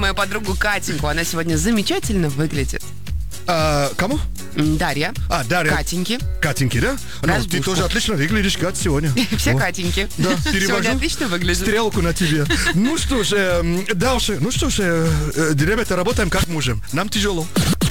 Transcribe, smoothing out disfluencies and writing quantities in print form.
мою подругу Катеньку. Она сегодня замечательно выглядит. Кому? Дарья. Дарья. Катеньки. Катеньки, да? Ну, Разбушку. ты тоже отлично выглядишь, Кать, сегодня. Все О. Катеньки. Да, Сегодня перевожу отлично выглядит. стрелку на тебе. Ну что ж, дальше. Ну что ж, ребята, работаем как можем. Нам тяжело.